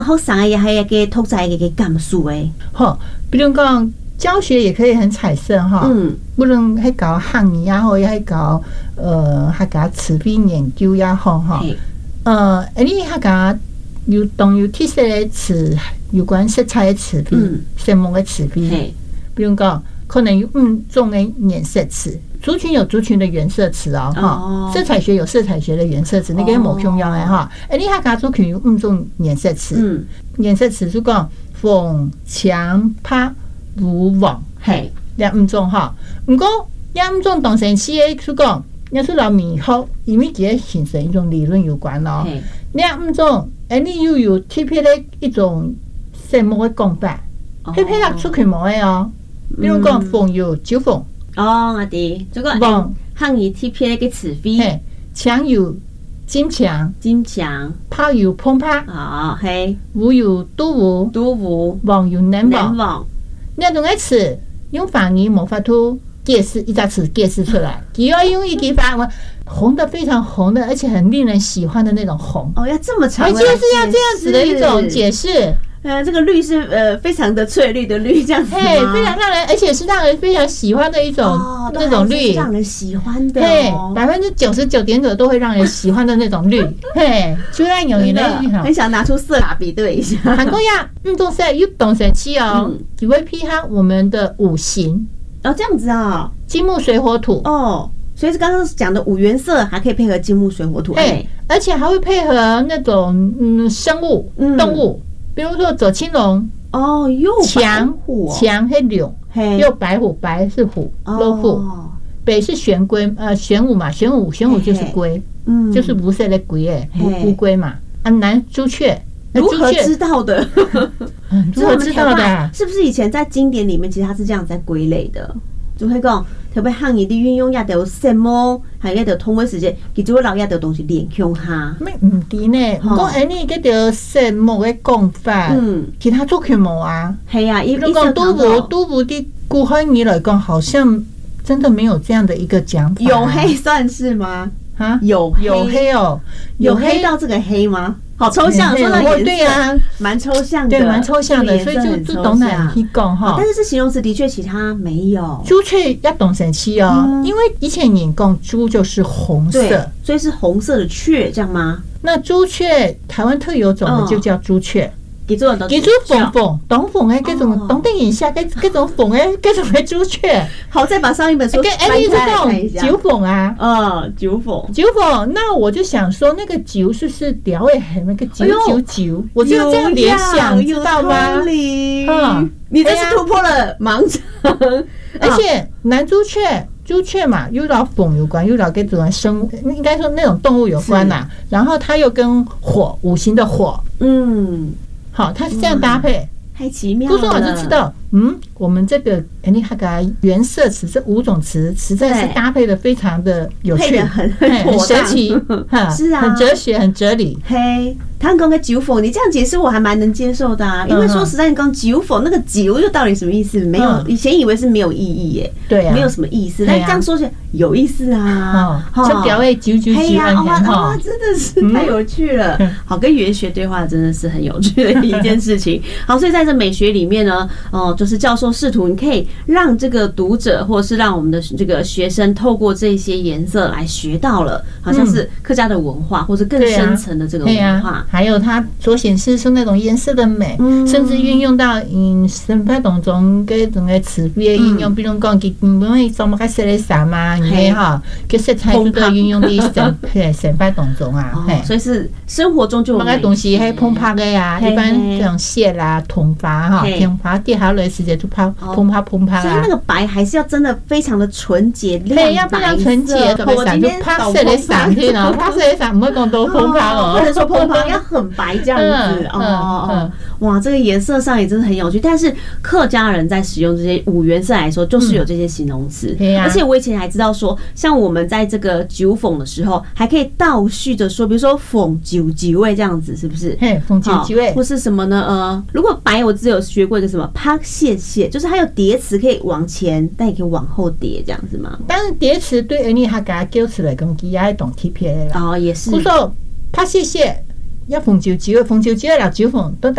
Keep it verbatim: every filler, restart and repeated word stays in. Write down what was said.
好上个也还有个拓展一个感受诶。 好，比如讲教学也可以很彩色哈，嗯，不论还搞汉语也好，也还搞呃还搞词汇研究也好哈，呃，你还搞有动有特色的词，有关色彩的词汇，什么的词汇，比如讲可能有五种的颜色词。族群有族群的原色词哦，哈，色彩学有色彩学的原色词，那个冇重要的哈。哎，你下家族群有五种颜色词，嗯，颜色词是讲风、强、拍、如、网，嘿，两五种哈。不过两五种当成是诶，是讲要是老迷惑，因为佢形成一种理论有关咯。两五种，哎，你又有特别的一种什么的讲法，特别啦出群冇的哦。比如讲风有九风。 哦，我哋这个汉语 T P 嘅词汇， 强有金强， 金强， 拍有澎湃， 哦，嘿， 无有都无， 都无， 网有能网， 网， 那种个词用法语冇法度解释一个词解释出来，只要用一句法文红的非常红的，而且很令人喜欢的那种红， 哦，要这么长， 就是要这样子的一种解释。 呃，这个绿是呃非常的翠绿的绿，这样子吗？ 嘿，非常让人，而且是让人非常喜欢的一种、哦、那种绿， 让人喜欢的、哦， 嘿，百分之九十九点九都会让人喜欢的那种绿，嘿，就让有人很想拿出色卡比对一下。 韩国呀，运动赛又懂神奇哦，只会批判我们的五行哦，这样子啊、哦， 金木水火土哦。所以是刚刚讲的五原色，还可以配合金木水火土，哎， 而且还会配合那种嗯生物、嗯、动物。比如说走青龙哦，又强强黑柳，又白虎，白是虎，老虎。北是玄龟，呃，玄武嘛，玄武玄武就是龟，嗯，就是无色的龟诶，乌乌龟嘛。啊，南朱雀， 如何知道的？ 如何知道的？ 是不是以前在经典里面，其实它是这样在归类的？就会讲特别汉语的运用，也得有什么，还要得通过时间，其实我老也得东西联想下。 咩唔对呢？不过安尼个得什么的讲法，嗯，其他族群冇啊。 系啊， 比如讲都无都无的古汉语来讲，好像真的没有这样的一个讲法。 有黑算是吗？ 啊， 有有黑哦， 有黑到这个黑吗？好抽象，说到颜对啊， 蛮抽象的， 对，蛮抽象的，所以就就懂哪去讲哈。 但是是形容词，的确其他没有。 朱雀要懂神奇哦，嗯、因为以前人讲朱就是红色， 所以是红色的雀，这样吗？ 那朱雀台湾特有种的就叫朱雀。嗯记住了， 记住凤凤，懂凤诶，各种懂等一下，各各种凤诶，各种的朱雀。 好，再把上一本书翻开一下。九凤啊， 嗯，九凤， 九凤。那我就想说，那个九是是屌诶，那个九九九，我就这样联想，知道吗？ 嗯，你这是突破了盲肠。 而且南朱雀。朱雀嘛，又老凤有关，又老跟这种生物，应该说那种动物有关呐、啊。然后它又跟火，五行的火，嗯，好，它是这样搭配， 太奇妙了。 不说我就知道，嗯，我们这个哎，你看个原色词这五种词，实在是搭配的非常的有趣， 很很神奇， 是啊， 很哲学，很哲理。 嘿，他讲个九否，你这样解释我还蛮能接受的啊。因为说实在，你讲九否那个九又到底什么意思？没有，以前以为是没有意义耶， 对啊， 没有什么意思。但这样说起来有意思啊， 就表位九九九， 哎呀，哇，真的是太有趣了。好，跟语言学对话真的是很有趣的一件事情。好，所以在这美学里面呢，哦，就是教授试图你可以让这个读者，或是让我们的这个学生，透过这些颜色来学到了，好像是客家的文化，或是更深层的这个文化。 还有它所显示出那种颜色的美，嗯、甚至运用到嗯生活当中各种的词汇的应用，嗯、比如讲，佢因为什么个色的啥嘛，你看哈，个色彩都都运用在生嘿生活当中啊， 哦、所以是生活中就有某个东西系澎湃的呀，一般这种蟹啦、铜发哈、铜发跌下来时间就抛澎湃澎湃啊。 所以那个白还是要真的非常的纯洁亮白色， 要非常纯洁，我今天拍色的闪去呢，拍色的闪唔会讲到澎湃哦， 或者说澎湃要很白这样子哦哦，哇，这个颜色上也真的很有趣。但是客家人在使用这些五原色来说，就是有这些形容词，而且我以前还知道说，像我们在这个九凤的时候，还可以倒叙着说，比如说凤九九位这样子，是不是？ 嘿，凤九九位， 或是什么呢？呃，如果白我只有学过一个什么啪谢谢，就是它有叠词可以往前，但也可以往后叠这样子嘛。 但是叠词对而你他给它叫出来，跟其他懂 T P A 啦。 哦，也是。 不说啪谢谢。 要红酒酒，红酒酒要六酒粉都。